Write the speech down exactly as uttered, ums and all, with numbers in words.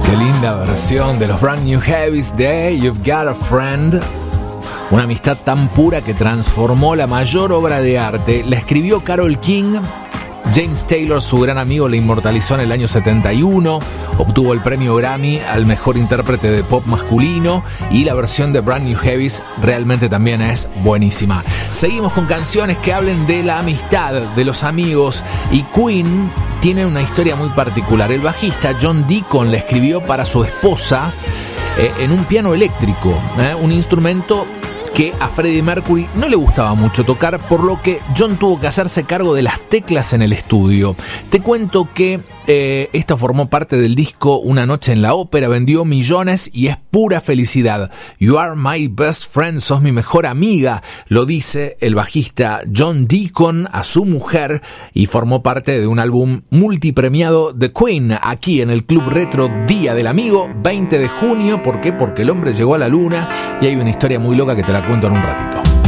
Qué linda versión de los Brand New Heavies de You've Got a Friend. Una amistad tan pura que transformó la mayor obra de arte. La escribió Carole King. James Taylor, su gran amigo, la inmortalizó en el año setenta y uno. Obtuvo el premio Grammy al mejor intérprete de pop masculino. Y la versión de Brand New Heavies realmente también es buenísima. Seguimos con canciones que hablen de la amistad, de los amigos. Y Queen tiene una historia muy particular. El bajista John Deacon la escribió para su esposa eh, en un piano eléctrico, eh, un instrumento que a Freddie Mercury no le gustaba mucho tocar, por lo que John tuvo que hacerse cargo de las teclas en el estudio. Te cuento que eh, esto formó parte del disco Una Noche en la Ópera, vendió millones y es pura felicidad. You are my best friend, sos mi mejor amiga, lo dice el bajista John Deacon a su mujer, y formó parte de un álbum multipremiado de Queen, aquí en el Club Retro Día del Amigo, veinte de junio. ¿Por qué? Porque el hombre llegó a la luna y hay una historia muy loca que te la cuento en un ratito.